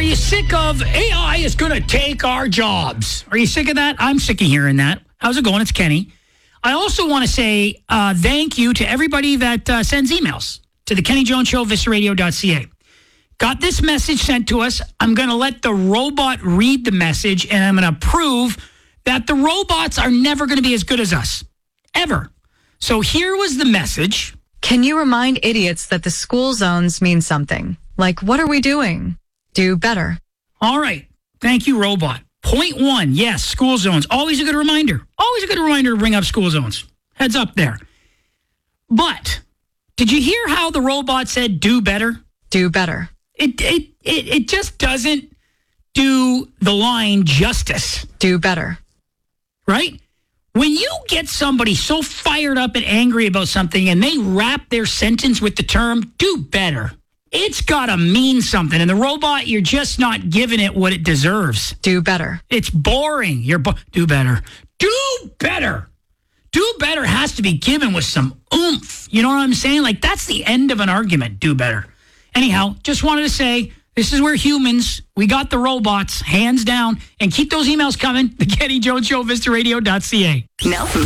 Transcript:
you sick of AI is going to take our jobs? Are you sick of that? I'm sick of hearing that. How's it going? It's Kenny. I also want to say thank you to everybody that sends emails to the Kenny Jones Show, VistaRadio.ca. Got this message sent to us. I'm going to let the robot read the message, and I'm going to prove that the robots are never going to be as good as us. Ever. So here was the message. Can you remind idiots that the school zones mean something? Like, what are we doing? Do better. All right. Thank you, robot. Point 1, yes, school zones. Always a good reminder. Always a good reminder to bring up school zones. Heads up there. But did you hear how the robot said do better? Do better. It just doesn't do the line justice. Do better. Right? When you get somebody so fired up and angry about something and they wrap their sentence with the term do better, it's got to mean something. And the robot, you're just not giving it what it deserves. Do better. It's boring. Do better. Do better. Do better has to be given with some oomph. You know what I'm saying? Like, that's the end of an argument. Do better. Anyhow, just wanted to say, this is where humans, we got the robots, hands down. And keep those emails coming. The Kenny Jones Show, VistaRadio.ca. Nelson.